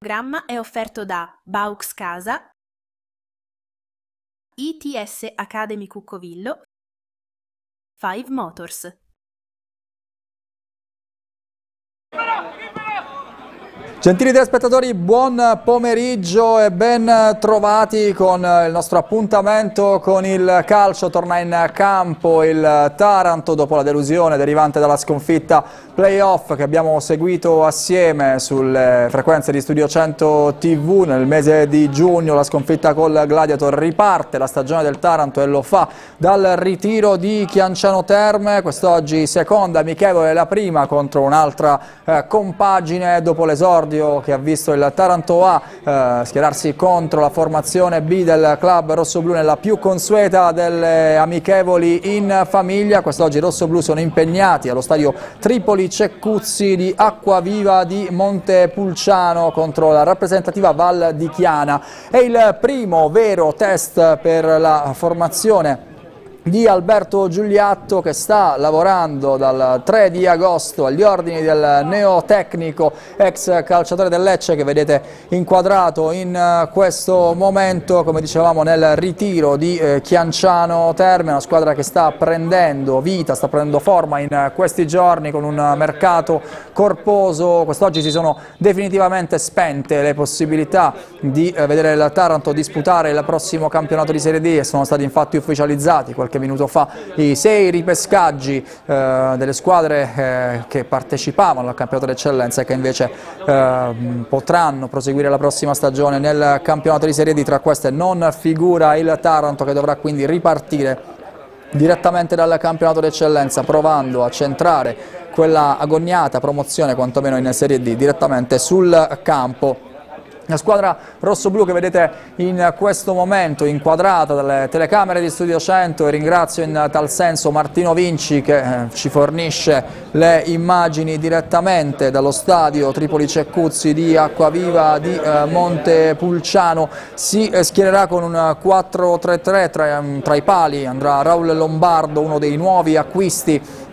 Il programma è offerto da Baux Casa, ITS Academy Cuccovillo, Five Motors. Gentili telespettatori, buon pomeriggio e ben trovati con il nostro appuntamento con il calcio. Torna in campo il Taranto dopo la delusione derivante dalla sconfitta playoff che abbiamo seguito assieme sulle frequenze di Studio 100 TV. Nel mese di giugno la sconfitta col Gladiator, riparte la stagione del Taranto e lo fa dal ritiro di Chianciano Terme. Quest'oggi seconda amichevole, la prima contro un'altra compagine dopo l'esordio che ha visto il Taranto A schierarsi contro la formazione B del club rossoblu nella più consueta delle amichevoli in famiglia. Quest'oggi i rossoblù sono impegnati allo stadio Tripoli Ceccuzzi di Acquaviva di Montepulciano contro la rappresentativa Val di Chiana. È il primo vero test per la formazione di Alberto Giuliatto, che sta lavorando dal 3 di agosto agli ordini del neotecnico ex calciatore del Lecce, che vedete inquadrato in questo momento, come dicevamo, nel ritiro di Chianciano Terme, una squadra che sta prendendo vita, sta prendendo forma in questi giorni con un mercato corposo. Quest'oggi si sono definitivamente spente le possibilità di vedere il Taranto disputare il prossimo campionato di Serie D e sono stati infatti ufficializzati qualche minuto fa i 6 ripescaggi delle squadre che partecipavano al campionato d'eccellenza e che invece potranno proseguire la prossima stagione nel campionato di Serie D. Tra queste non figura il Taranto, che dovrà quindi ripartire direttamente dal campionato d'eccellenza, provando a centrare quella agoniata promozione quantomeno in Serie D direttamente sul campo. La squadra rossoblu che vedete in questo momento inquadrata dalle telecamere di Studio 100, e ringrazio in tal senso Martino Vinci che ci fornisce le immagini direttamente dallo stadio Tripoli Ceccuzzi di Acquaviva di Montepulciano. Si schiererà con un 4-3-3, tra i pali andrà Raul Lombardo, uno dei nuovi acquisti